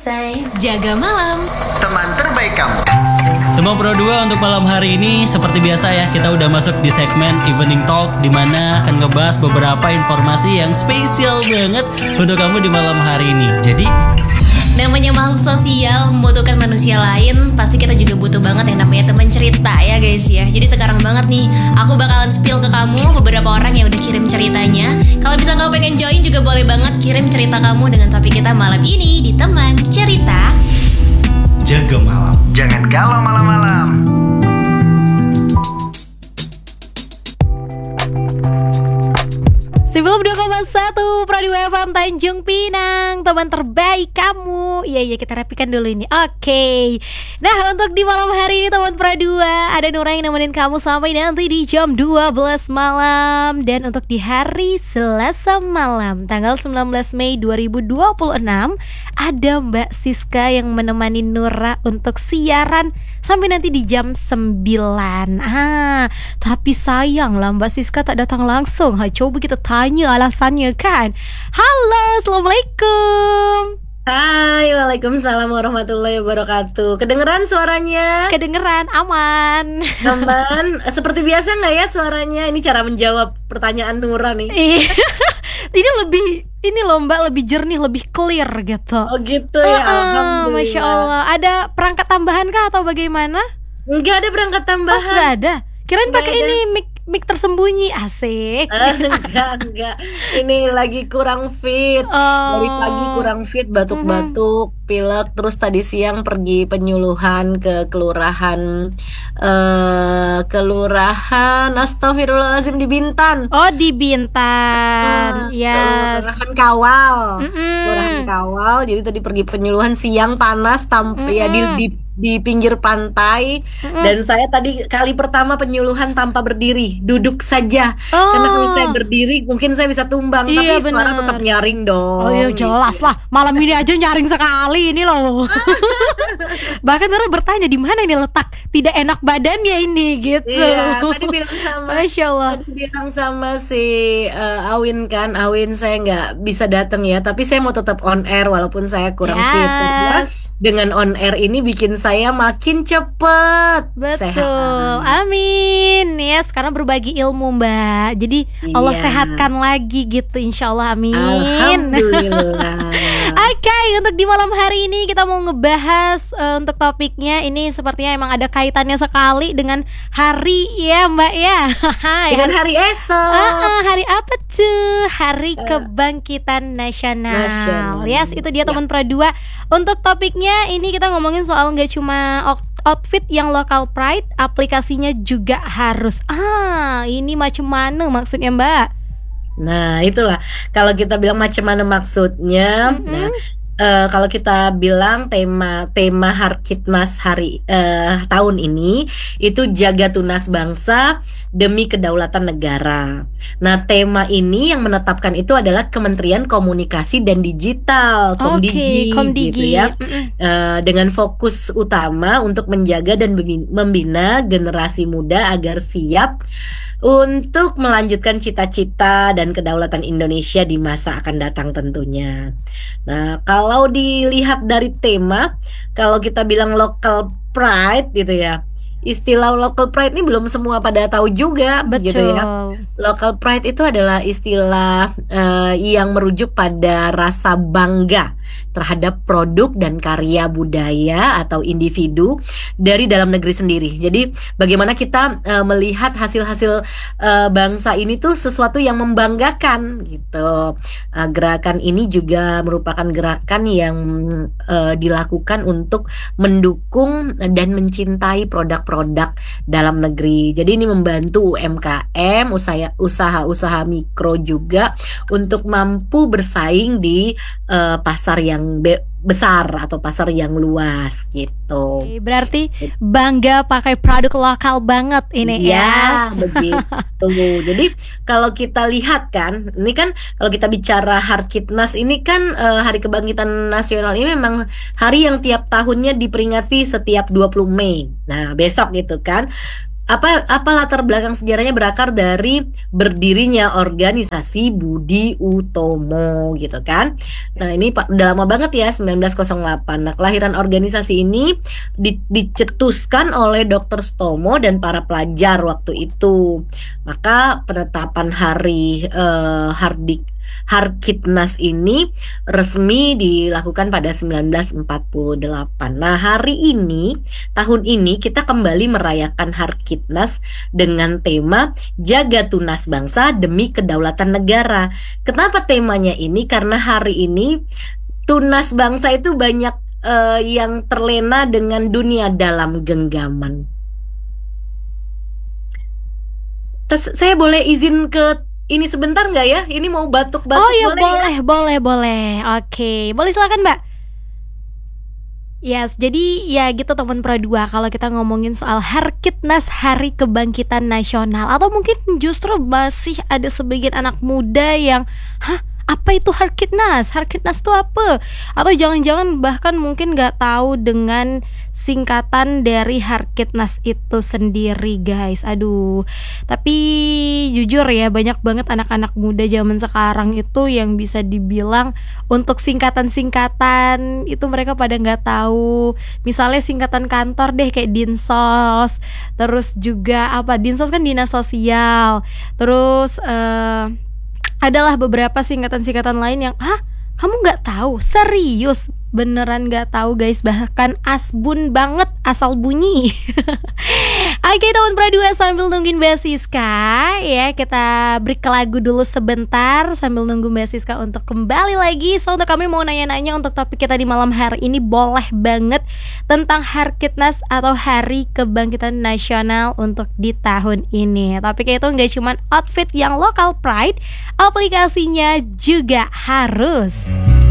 selesai. Jaga malam. Teman terbaik kamu. Teman Pro 2 untuk malam hari ini seperti biasa ya, kita udah masuk di segmen Evening Talk, di mana akan ngebahas beberapa informasi yang spesial banget untuk kamu di malam hari ini. Jadi namanya makhluk sosial membutuhkan manusia lain, pasti kita juga butuh banget yang namanya teman cerita ya guys ya. Jadi sekarang banget nih, aku bakalan spill ke kamu beberapa orang yang udah kirim ceritanya. Kalau bisa kamu pengen join juga boleh banget kirim cerita kamu dengan topik kita malam ini di Teman Cerita. jaga malam. Jangan galau malam-malam. 92,1 Pro 2 FM Tanjung Pinang, teman terbaik kamu. Iya kita rapikan dulu ini. Oke. Nah, untuk di malam hari ini teman Pro 2, ada Nura yang nemenin kamu sampai nanti di jam 12 malam. Dan untuk di hari Selasa malam tanggal 19 Mei 2026, ada Mbak Siska yang menemani Nura untuk siaran sampai nanti di jam 9. Tapi sayang lah Mbak Siska tak datang langsung. Coba kita tanya alasannya kan. Halo, Assalamualaikum. Hai, waalaikumsalam warahmatullahi wabarakatuh. Kedengeran suaranya? Kedengeran, aman. Aman. Seperti biasa nggak ya suaranya? Ini cara menjawab pertanyaan Nura nih. Ini loh Mbak, lebih jernih, lebih clear gitu. Oh gitu ya, alhamdulillah. Masya Allah. Ada perangkat tambahan kah atau bagaimana? Enggak ada perangkat tambahan. Oh, nggak ada. Kirain Nggak pakai ada. ini mic tersembunyi, asik. Enggak. Ini lagi kurang fit. Dari pagi kurang fit, batuk-batuk, pilek. Terus tadi siang pergi penyuluhan ke kelurahan Astagfirullahaladzim di Bintan. Oh, di Bintan. Yes. Kelurahan Kawal. Kelurahan Kawal. Jadi tadi pergi penyuluhan siang panas ya di pinggir pantai. Dan saya tadi kali pertama penyuluhan tanpa berdiri, duduk saja. Karena kalau saya berdiri mungkin saya bisa tumbang, Iya, tapi suara bener. tetap nyaring dong. Oh iya jelas lah, malam ini aja nyaring sekali ini loh. Bahkan Nora bertanya di mana ini letak tidak enak badannya ini gitu. Iya, tadi bilang sama Masya Allah. Tadi bilang sama si Awin kan, Awin saya nggak bisa datang ya, tapi saya mau tetap on air walaupun saya kurang fit. Karena dengan on air ini bikin saya makin cepet Betul, sehat. amin. Ya sekarang berbagi ilmu Mbak. Jadi Allah Iya. sehatkan lagi gitu, insya Allah, amin. Alhamdulillah. Oke, untuk di malam hari ini kita mau ngebahas untuk topiknya ini sepertinya emang ada kaitannya sekali dengan hari ya Mbak ya. Dengan hari esok. Hari apa tuh? Hari Kebangkitan Nasional. Yes, itu dia teman Pro 2. Untuk topiknya ini kita ngomongin soal nggak cuma outfit yang local pride, aplikasinya juga harus. Ini macam mana maksudnya Mbak? Nah, itulah kalau kita bilang macam mana maksudnya. Nah, kalau kita bilang tema Harkitnas hari tahun ini itu jaga tunas bangsa demi kedaulatan negara. Nah, tema ini yang menetapkan itu adalah Kementerian Komunikasi dan Digital, Komdigi, gitu ya. Dengan fokus utama untuk menjaga dan membina generasi muda agar siap untuk melanjutkan cita-cita dan kedaulatan Indonesia di masa akan datang tentunya. Nah, kalau dilihat dari tema, kalau kita bilang local pride gitu ya, istilah local pride ini belum semua pada tahu juga. Gitu ya. Local pride itu adalah istilah yang merujuk pada rasa bangga terhadap produk dan karya budaya atau individu dari dalam negeri sendiri. Jadi bagaimana kita melihat hasil-hasil bangsa ini tuh sesuatu yang membanggakan gitu. Gerakan ini juga merupakan gerakan yang dilakukan untuk mendukung dan mencintai produk-produk dalam negeri. Jadi ini membantu UMKM, usaha-usaha mikro juga untuk mampu bersaing di pasar yang besar atau pasar yang luas gitu. Berarti bangga pakai produk lokal banget ini ya. Begitu. Jadi kalau kita lihat kan, ini kan kalau kita bicara Harkitnas ini kan Hari Kebangkitan Nasional ini memang hari yang tiap tahunnya diperingati setiap 20 Mei. Nah, besok gitu kan. apa latar belakang sejarahnya berakar dari berdirinya organisasi Budi Utomo gitu kan. Nah, ini udah lama banget ya, 1908. Nah, kelahiran organisasi ini dicetuskan oleh Dr. Stomo dan para pelajar waktu itu. Maka penetapan hari Harkitnas ini resmi dilakukan pada 1948. Nah, tahun ini kita kembali merayakan Harkitnas dengan tema Jaga Tunas Bangsa Demi Kedaulatan Negara. Kenapa temanya ini? Karena hari ini tunas bangsa itu banyak yang terlena dengan dunia dalam genggaman. Terus saya boleh izin ke ini sebentar nggak ya? Ini mau batuk-batuk. Oh ya, boleh boleh. Oke, boleh silakan Mbak. Yes, jadi ya gitu teman Pro 2, kalau kita ngomongin soal Harkitnas, Hari Kebangkitan Nasional, atau mungkin justru masih ada sebagian anak muda yang apa itu Harkitnas? Harkitnas itu apa? Atau jangan-jangan bahkan mungkin gak tahu dengan singkatan dari Harkitnas itu sendiri, guys. Aduh, tapi jujur ya, banyak banget anak-anak muda zaman sekarang itu yang bisa dibilang untuk singkatan-singkatan itu mereka pada gak tahu. Misalnya singkatan kantor deh, kayak Dinsos. Terus juga Dinsos kan dinas sosial. Terus adalah beberapa singkatan-singkatan lain yang kamu nggak tahu? Serius? Beneran nggak tahu, guys. Bahkan asbun banget asal bunyi. Oke, teman Pro 2, sambil nungguin Mbak Siska ya, kita break lagu dulu sebentar sambil nunggu Mbak Siska untuk kembali lagi. So, untuk kami mau nanya-nanya untuk topik kita di malam hari ini, boleh banget tentang Harkitnas atau Hari Kebangkitan Nasional untuk di tahun ini. Topiknya itu nggak cuma outfit yang local pride, aplikasinya juga harus.